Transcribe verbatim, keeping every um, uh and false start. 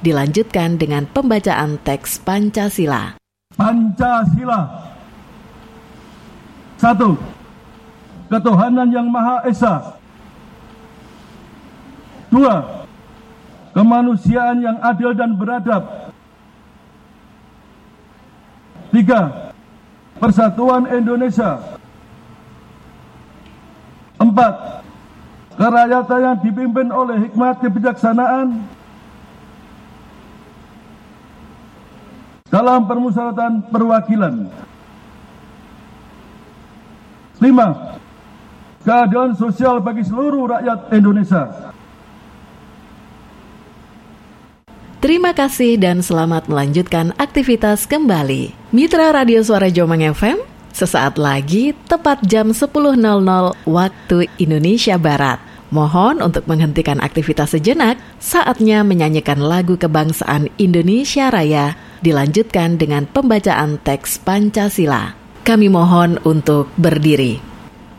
dilanjutkan dengan pembacaan teks Pancasila. Pancasila. Satu, ketuhanan yang Maha Esa. Dua, kemanusiaan yang adil dan beradab. Tiga, persatuan Indonesia. Empat, kerakyatan yang dipimpin oleh hikmat kebijaksanaan dalam permusyawaratan perwakilan. Lima, keadilan sosial bagi seluruh rakyat Indonesia. Terima kasih dan selamat melanjutkan aktivitas kembali. Mitra Radio Suara Jomang F M, sesaat lagi tepat jam sepuluh nol nol waktu Indonesia Barat. Mohon untuk menghentikan aktivitas sejenak, saatnya menyanyikan lagu kebangsaan Indonesia Raya, dilanjutkan dengan pembacaan teks Pancasila. Kami mohon untuk berdiri.